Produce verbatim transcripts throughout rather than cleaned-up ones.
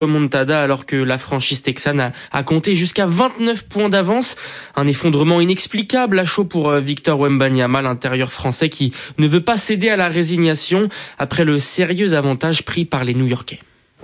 remontada alors que la franchise texane a, a compté jusqu'à vingt-neuf points d'avance. Un effondrement inexplicable à chaud pour Victor Wembanyama, l'intérieur français qui ne veut pas céder à la résignation après le sérieux avantage pris par les New-Yorkais.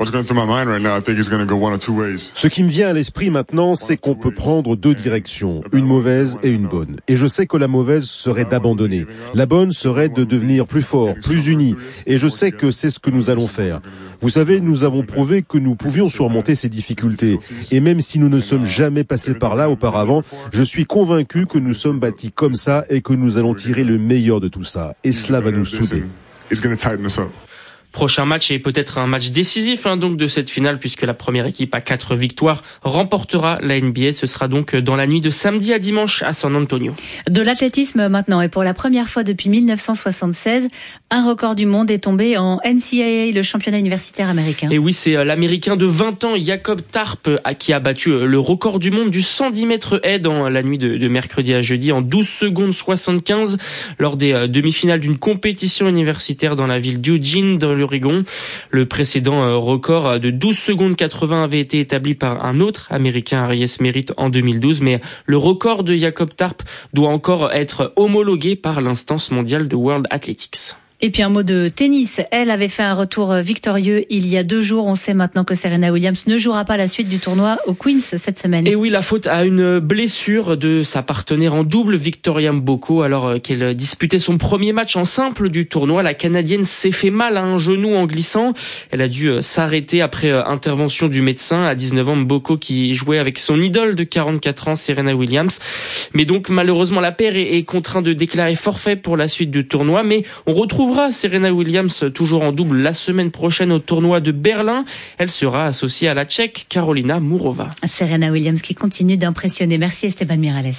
Ce qui me vient à l'esprit maintenant, c'est qu'on peut prendre deux directions, une mauvaise et une bonne. Et je sais que la mauvaise serait d'abandonner. La bonne serait de devenir plus fort, plus unis. Et je sais que c'est ce que nous allons faire. Vous savez, nous avons prouvé que nous pouvions surmonter ces difficultés. Et même si nous ne sommes jamais passés par là auparavant, je suis convaincu que nous sommes bâtis comme ça et que nous allons tirer le meilleur de tout ça. Et cela va nous souder. Prochain match est peut-être un match décisif hein, donc de cette finale puisque la première équipe à quatre victoires remportera la N B A. Ce sera donc dans la nuit de samedi à dimanche à San Antonio. De l'athlétisme maintenant et pour la première fois depuis mille neuf cent soixante-seize, un record du monde est tombé en N C A A, le championnat universitaire américain. Et oui, c'est l'Américain de vingt ans, Jakob Tarp, qui a battu le record du monde du cent dix mètres haies dans la nuit de, de mercredi à jeudi en douze secondes soixante-quinze lors des demi-finales d'une compétition universitaire dans la ville d'Eugene dans l'Oregon. Le précédent record de douze secondes quatre-vingts avait été établi par un autre Américain, Arias Merritt, en deux mille douze, mais le record de Jakob Tarp doit encore être homologué par l'instance mondiale de World Athletics. Et puis un mot de tennis. Elle avait fait un retour victorieux il y a deux jours. On sait maintenant que Serena Williams ne jouera pas la suite du tournoi au Queens cette semaine. Et oui, la faute à une blessure de sa partenaire en double, Victoria Mboko, alors qu'elle disputait son premier match en simple du tournoi. La Canadienne s'est fait mal à un genou en glissant. Elle a dû s'arrêter après intervention du médecin. À dix-neuf ans, Mboko qui jouait avec son idole de quarante-quatre ans, Serena Williams. Mais donc malheureusement, la paire est contrainte de déclarer forfait pour la suite du tournoi. Mais on retrouve Serena Williams toujours en double la semaine prochaine au tournoi de Berlin. Elle sera associée à la Tchèque Karolina Mourova. Serena Williams qui continue d'impressionner. Merci Esteban Miralles.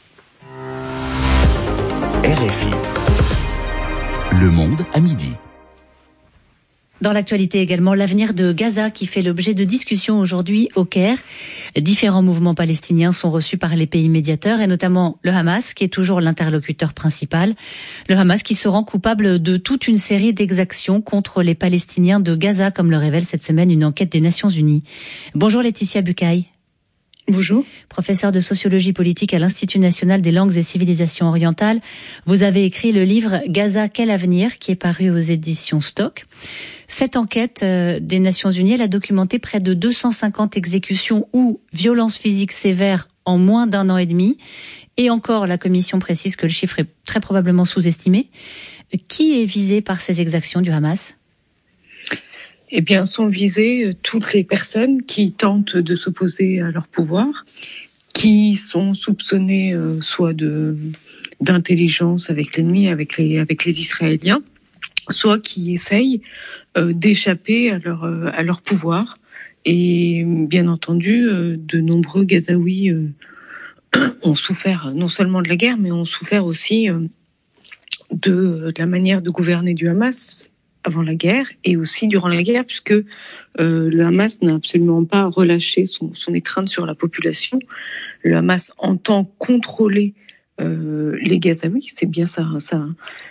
R F I. Le Monde à midi. Dans l'actualité également, l'avenir de Gaza qui fait l'objet de discussions aujourd'hui au Caire. Différents mouvements palestiniens sont reçus par les pays médiateurs et notamment le Hamas qui est toujours l'interlocuteur principal. Le Hamas qui se rend coupable de toute une série d'exactions contre les Palestiniens de Gaza comme le révèle cette semaine une enquête des Nations Unies. Bonjour Laetitia Bucaille. Bonjour. Professeur de sociologie politique à l'Institut national des langues et civilisations orientales. Vous avez écrit le livre Gaza, quel avenir qui est paru aux éditions Stock. Cette enquête des Nations Unies, elle a documenté près de deux cent cinquante exécutions ou violences physiques sévères en moins d'un an et demi. Et encore, la commission précise que le chiffre est très probablement sous-estimé. Qui est visé par ces exactions du Hamas ? Eh bien, sont visées toutes les personnes qui tentent de s'opposer à leur pouvoir, qui sont soupçonnées euh, soit de d'intelligence avec l'ennemi, avec les avec les Israéliens, soit qui essayent euh, d'échapper à leur euh, à leur pouvoir. Et bien entendu, euh, de nombreux Gazaouis euh, ont souffert non seulement de la guerre, mais ont souffert aussi euh, de, de la manière de gouverner du Hamas avant la guerre et aussi durant la guerre, puisque euh, le Hamas n'a absolument pas relâché son, son étreinte sur la population. Le Hamas entend contrôler euh, les Gazaouis, c'est bien sa, sa,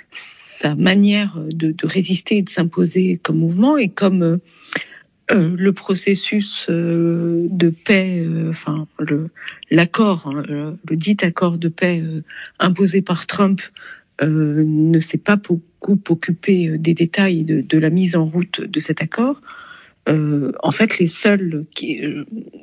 sa manière de, de résister et de s'imposer comme mouvement, et comme euh, euh, le processus euh, de paix, euh, enfin le, l'accord, hein, le, le dit accord de paix euh, imposé par Trump euh, ne s'est pas beaucoup occupé des détails de, de la mise en route de cet accord. Euh, en fait, les seuls qui, euh,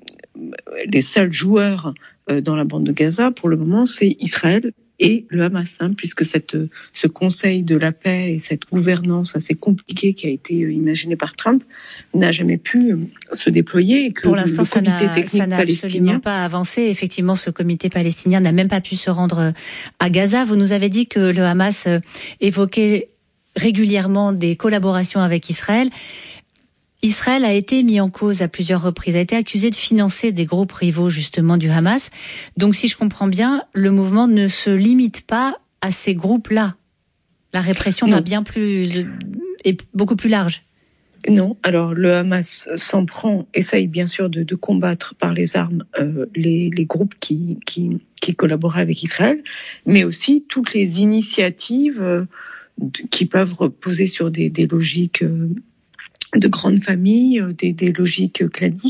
les seuls joueurs euh, dans la bande de Gaza, pour le moment, c'est Israël et le Hamas, hein, puisque cette, ce Conseil de la paix et cette gouvernance assez compliquée qui a été imaginée par Trump n'a jamais pu se déployer. Et que pour l'instant, le ça comité n'a, technique ça n'a absolument pas avancé. Effectivement, ce comité palestinien n'a même pas pu se rendre à Gaza. Vous nous avez dit que le Hamas évoquait régulièrement des collaborations avec Israël. Israël a été mis en cause à plusieurs reprises, a été accusé de financer des groupes rivaux justement du Hamas. Donc si je comprends bien, le mouvement ne se limite pas à ces groupes-là. La répression non. va bien plus, est beaucoup plus large. Non, alors le Hamas s'en prend, essaye bien sûr de, de combattre par les armes euh, les, les groupes qui, qui, qui collaboraient avec Israël, mais aussi toutes les initiatives euh, qui peuvent reposer sur des, des logiques euh, de grandes familles, des, des logiques claniques